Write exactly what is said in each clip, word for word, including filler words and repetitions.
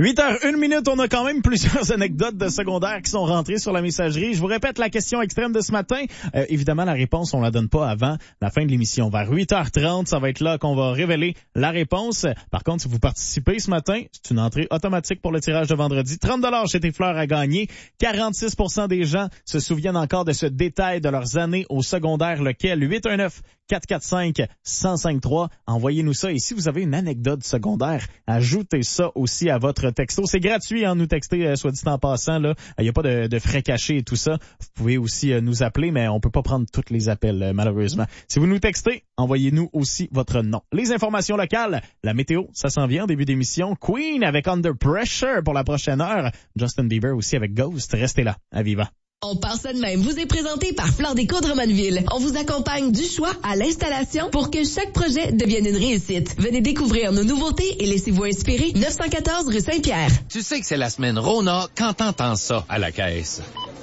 huit heures une minute, on a quand même plusieurs anecdotes de secondaire qui sont rentrées sur la messagerie. Je vous répète la question extrême de ce matin. Euh, évidemment, la réponse, on la donne pas avant la fin de l'émission. Vers huit heures trente, ça va être là qu'on va révéler la réponse. Par contre, si vous participez ce matin, c'est une entrée automatique pour le tirage de vendredi. trente dollars chez Tes Fleurs à gagner. quarante-six pour cent des gens se souviennent encore de ce détail de leurs années au secondaire. Lequel? huit un neuf, quatre quatre cinq, un zéro cinq trois. Envoyez-nous ça. Et si vous avez une anecdote secondaire, ajoutez ça aussi à votre texto. C'est gratuit, hein, nous texter, euh, soit dit en passant. Là, il n'y a pas de, de frais cachés et tout ça. Vous pouvez aussi euh, nous appeler, mais on peut pas prendre tous les appels, euh, malheureusement. Si vous nous textez, envoyez-nous aussi votre nom. Les informations locales, la météo, ça s'en vient en début d'émission. Queen avec Under Pressure pour la prochaine heure. Justin Bieber aussi avec Ghost. Restez là, à Viva. On part ça de même. Vous est présenté par Fleur Déco de Drummondville. On vous accompagne du choix à l'installation pour que chaque projet devienne une réussite. Venez découvrir nos nouveautés et laissez-vous inspirer. neuf cent quatorze rue Saint-Pierre. Tu sais que c'est la semaine Rona quand t'entends ça à la caisse.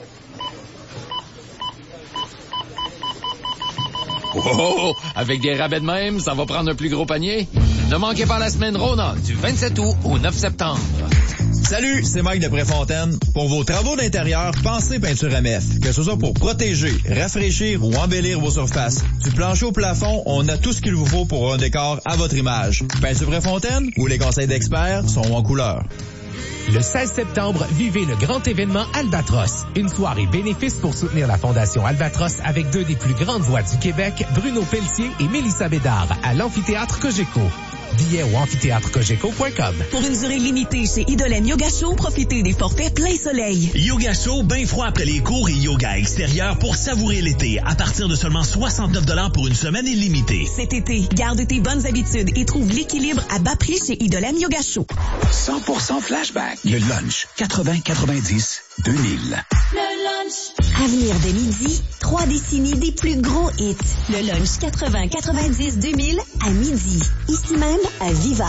Oh, avec des rabais de même, ça va prendre un plus gros panier. Ne manquez pas la semaine Rona du vingt-sept août au neuf septembre. Salut, c'est Mike de Préfontaine. Pour vos travaux d'intérieur, pensez Peinture M F. Que ce soit pour protéger, rafraîchir ou embellir vos surfaces. Du plancher au plafond, on a tout ce qu'il vous faut pour un décor à votre image. Peinture Préfontaine, où les conseils d'experts sont en couleur. Le seize septembre, vivez le grand événement Albatros. Une soirée bénéfice pour soutenir la Fondation Albatros avec deux des plus grandes voix du Québec, Bruno Pelletier et Mélissa Bédard, à l'amphithéâtre Cogeco. Billets au amphithéâtre cogeco point com. Pour une durée limitée chez Idolène Yoga Show, profitez des forfaits plein soleil. Yoga Show, bien froid après les cours et yoga extérieur pour savourer l'été. À partir de seulement soixante-neuf dollars pour une semaine illimitée. Cet été, garde tes bonnes habitudes et trouve l'équilibre à bas prix chez Idolène Yoga Show. cent pour cent flashback. Le lunch. quatre-vingts quatre-vingt-dix deux mille. Le lunch. Avenir de midi. Trois décennies des plus gros hits. Le lunch quatre-vingts quatre-vingt-dix deux mille à midi. Ici même à Viva.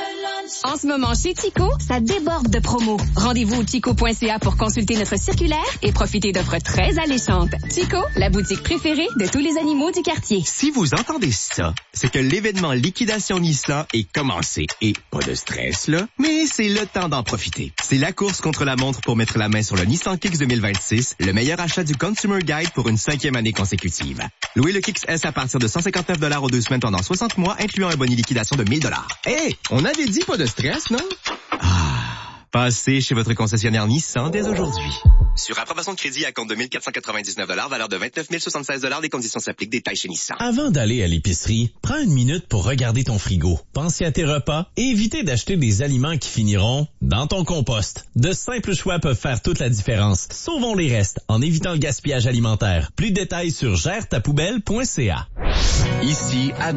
En ce moment, chez Tico, ça déborde de promos. Rendez-vous au tico point c a pour consulter notre circulaire et profiter d'offres très alléchantes. Tico, la boutique préférée de tous les animaux du quartier. Si vous entendez ça, c'est que l'événement Liquidation Nissan est commencé. Et pas de stress, là, mais c'est le temps d'en profiter. C'est la course contre la montre pour mettre la main sur le Nissan Kicks deux mille vingt-six, le meilleur achat du Consumer Guide pour une cinquième année consécutive. Louez le Kicks S à partir de cent cinquante-neuf dollars aux deux semaines pendant soixante mois, incluant un bonus liquidation de mille dollars. Hey, on avait dit pas de stress, non? Ah, passez chez votre concessionnaire Nissan dès aujourd'hui. Sur approbation de crédit à compte de mille quatre cent quatre-vingt-dix-neuf dollars, valeur de vingt-neuf mille soixante-seize dollars, des conditions s'appliquent, détails chez Nissan. Avant d'aller à l'épicerie, prends une minute pour regarder ton frigo. Pense à tes repas et évitez d'acheter des aliments qui finiront dans ton compost. De simples choix peuvent faire toute la différence. Sauvons les restes en évitant le gaspillage alimentaire. Plus de détails sur gère ta poubelle point c a. Ici, à